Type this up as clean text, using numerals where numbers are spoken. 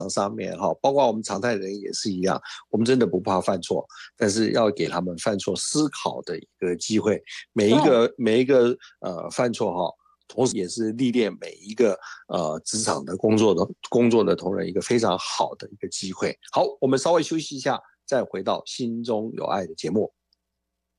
上面哈，包括我们常态人也是一样，我们真的不怕犯错，但是要给他们犯错思考的一个机会。 对， 每一个犯错哈，同时也是历练每一个职场的工作的同仁一个非常好的一个机会。好，我们稍微休息一下，再回到心中有爱的节目。